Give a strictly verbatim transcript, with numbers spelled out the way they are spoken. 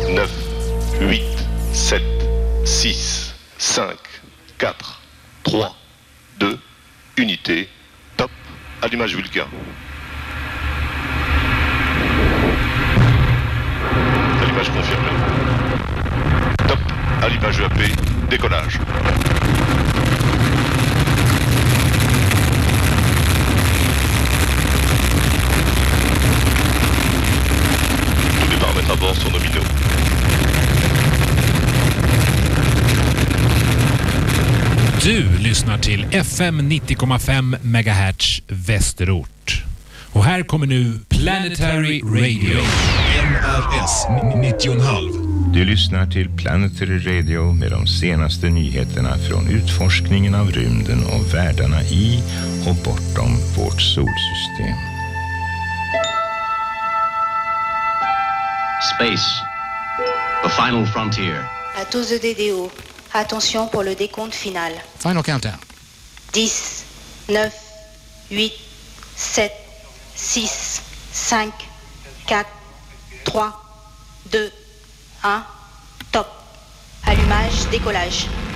neuf, huit, sept, six, cinq, quatre, trois, deux, unité, top, allumage Vulcain. Allumage confirmé. Top, allumage E A P, décollage. Tous les paramètres à bord sont nominaux. Du lyssnar till F M nittio komma fem megahertz Västerort. Och här kommer nu Planetary Radio. N R S nittio komma fem. Du lyssnar till Planetary Radio med de senaste nyheterna från utforskningen av rymden och världarna i och bortom vårt solsystem. Space, the final frontier. À tous de D D O, attention pour le décompte final. Final countdown. dix, neuf, huit, sept, six, cinq, quatre, trois, deux, un, top. Allumage, décollage.